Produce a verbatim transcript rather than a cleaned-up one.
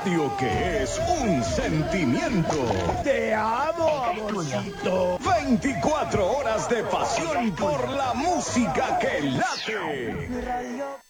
radio que es un sentimiento. Te amo, amorcito. veinticuatro horas de pasión por la música que late.